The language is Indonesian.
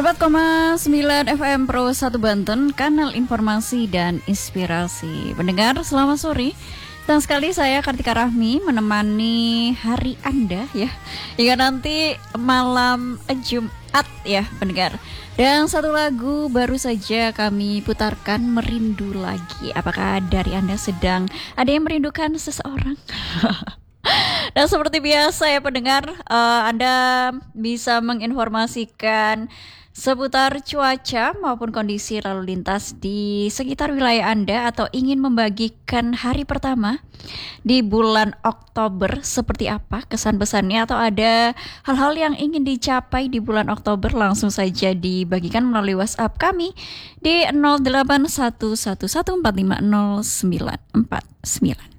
4,9 FM Pro 1 Banten, kanal informasi dan inspirasi. Pendengar, selamat sore. Senang sekali saya Kartika Rahmi menemani hari Anda ya, hingga nanti malam Jumat ya pendengar. Dan satu lagu baru saja kami putarkan, Merindu Lagi. Apakah dari Anda sedang ada yang merindukan seseorang? Dan seperti biasa ya pendengar, Anda bisa menginformasikan seputar cuaca maupun kondisi lalu lintas di sekitar wilayah Anda, atau ingin membagikan hari pertama di bulan Oktober seperti apa kesan pesannya, atau ada hal-hal yang ingin dicapai di bulan Oktober, langsung saja dibagikan melalui WhatsApp kami di 0811150949.